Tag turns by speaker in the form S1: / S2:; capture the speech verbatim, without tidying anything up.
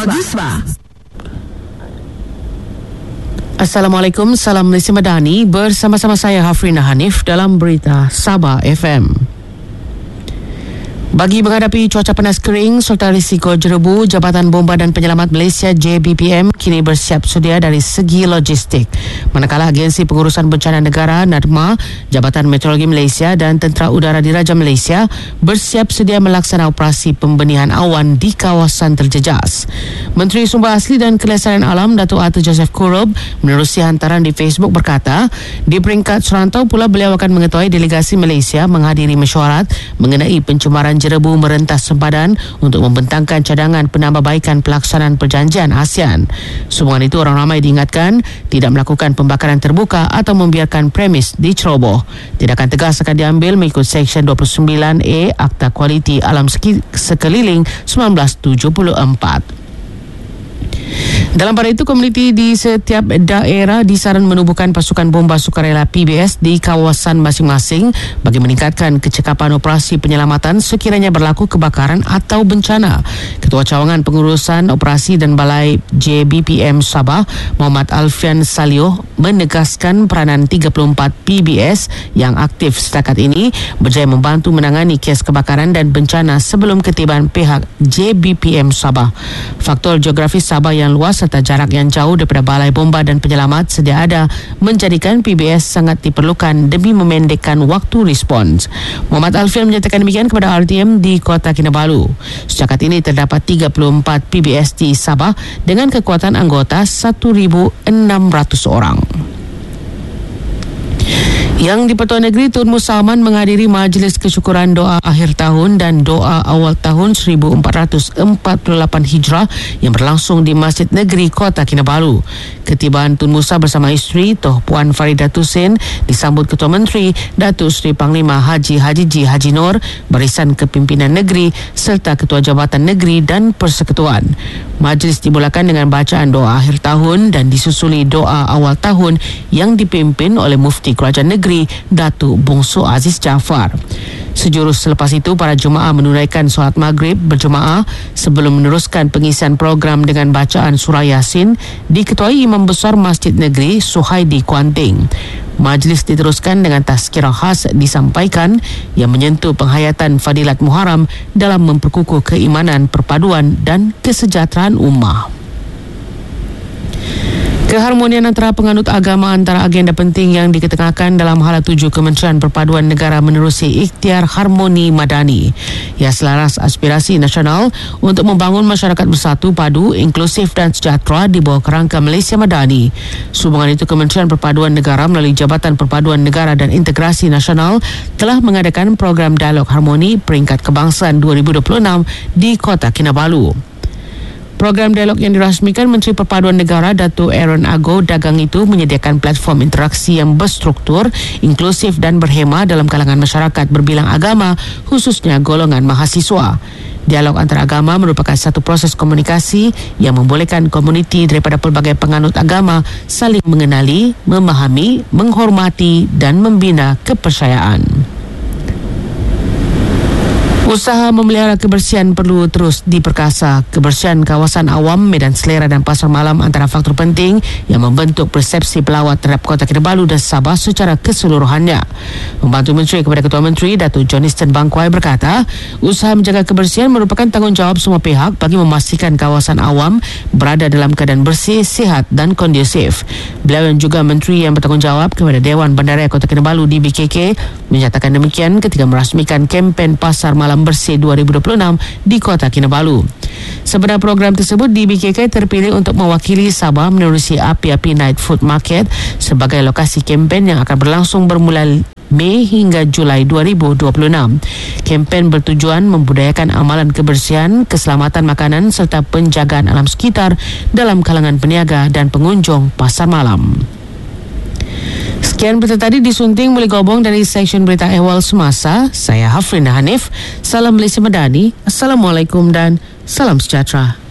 S1: Jiswa.
S2: Assalamualaikum, salam Malaysia Madani. Bersama-sama saya Hafrina Hanif dalam berita Sabah F M. Bagi menghadapi cuaca panas kering serta risiko jerebu, Jabatan Bomba dan Penyelamat Malaysia J B P M kini bersiap sedia dari segi logistik. Manakala Agensi Pengurusan Bencana Negara NADMA, Jabatan Meteorologi Malaysia dan Tentera Udara Diraja Malaysia bersiap sedia melaksana operasi pembenihan awan di kawasan terjejas. Menteri Sumber Asli dan Kelestarian Alam Datuk Arthur Joseph Kurob menerusi hantaran di Facebook berkata, di peringkat serantau pula beliau akan mengetahui delegasi Malaysia menghadiri mesyuarat mengenai pencemaran jerebu merentas sempadan untuk membentangkan cadangan penambahbaikan pelaksanaan perjanjian ASEAN. Sumbangan itu orang ramai diingatkan tidak melakukan pembakaran terbuka atau membiarkan premis diceroboh. Tindakan tegas akan diambil mengikut Seksyen dua puluh sembilan A Akta Kualiti Alam Sekeliling seribu sembilan ratus tujuh puluh empat. Dalam pada itu, komuniti di setiap daerah disaran menubuhkan pasukan bomba sukarela P B S di kawasan masing-masing bagi meningkatkan kecekapan operasi penyelamatan sekiranya berlaku kebakaran atau bencana. Ketua Cawangan Pengurusan Operasi dan Balai J B P M Sabah, Muhammad Alfian Salioh, menegaskan peranan tiga puluh empat P B S yang aktif setakat ini berjaya membantu menangani kes kebakaran dan bencana sebelum ketibaan pihak J B P M Sabah. Faktor geografis Sabah yang luas serta jarak yang jauh daripada balai bomba dan penyelamat sedia ada menjadikan P B S sangat diperlukan demi memendekkan waktu respons. Muhammad Alfian menyatakan demikian kepada R T M di Kota Kinabalu. Setakat ini terdapat tiga puluh empat P B S di Sabah dengan kekuatan anggota seribu enam ratus orang. Yang di-Pertuan Negeri Tun Musa Aman menghadiri majlis kesyukuran doa akhir tahun dan doa awal tahun seribu empat ratus empat puluh lapan Hijrah yang berlangsung di Masjid Negeri Kota Kinabalu. Ketibaan Tun Musa bersama isteri Toh Puan Faridah Tusin disambut Ketua Menteri Datuk Seri Panglima Haji Hajiji Haji Nur, Barisan Kepimpinan Negeri serta Ketua Jabatan Negeri dan Persekutuan. Majlis dimulakan dengan bacaan doa akhir tahun dan disusuli doa awal tahun yang dipimpin oleh Mufti Kerajaan Negeri Datuk Bongso Aziz Jaafar. Sejurus selepas itu, para jemaah menunaikan solat maghrib berjemaah sebelum meneruskan pengisian program dengan bacaan surah Yasin diketuai Imam Besar Masjid Negeri Suhaidi Kuanting. Majlis diteruskan dengan tazkirah khas disampaikan yang menyentuh penghayatan Fadilat Muharram dalam memperkukuh keimanan, perpaduan dan kesejahteraan ummah. Keharmonian antara penganut agama antara agenda penting yang diketengahkan dalam hala tuju Kementerian Perpaduan Negara menerusi ikhtiar harmoni madani yang selaras aspirasi nasional untuk membangun masyarakat bersatu, padu, inklusif dan sejahtera di bawah kerangka Malaysia Madani. Sumbangan itu, Kementerian Perpaduan Negara melalui Jabatan Perpaduan Negara dan Integrasi Nasional telah mengadakan program Dialog Harmoni Peringkat Kebangsaan dua ribu dua puluh enam di Kota Kinabalu. Program dialog yang dirasmikan Menteri Perpaduan Negara Datuk Aaron Ago Dagang itu menyediakan platform interaksi yang berstruktur, inklusif dan berhema dalam kalangan masyarakat berbilang agama, khususnya golongan mahasiswa. Dialog antaragama merupakan satu proses komunikasi yang membolehkan komuniti daripada pelbagai penganut agama saling mengenali, memahami, menghormati dan membina kepercayaan. Usaha memelihara kebersihan perlu terus diperkasa. Kebersihan kawasan awam, medan selera dan pasar malam antara faktor penting yang membentuk persepsi pelawat terhadap Kota Kinabalu dan Sabah secara keseluruhannya. Membantu Menteri kepada Ketua Menteri, Datuk Johnston Bangkwai berkata, usaha menjaga kebersihan merupakan tanggungjawab semua pihak bagi memastikan kawasan awam berada dalam keadaan bersih, sihat dan kondusif. Beliau yang juga Menteri yang bertanggungjawab kepada Dewan Bandaraya Kota Kinabalu D B K K menyatakan demikian ketika merasmikan kempen Pasar Malam Bersih dua ribu dua puluh enam di Kota Kinabalu. Sebenarnya program tersebut D B K K terpilih untuk mewakili Sabah menerusi Api-Api Night Food Market sebagai lokasi kempen yang akan berlangsung bermula Mei hingga Julai dua ribu dua puluh enam. Kempen bertujuan membudayakan amalan kebersihan, keselamatan makanan serta penjagaan alam sekitar dalam kalangan peniaga dan pengunjung pasar malam. Sekian berita tadi disunting Muli Gobong dari Seksyen Berita Ehwal Semasa. Saya Hafrina Hanif. Salam Malaysia Madani. Assalamualaikum dan salam sejahtera.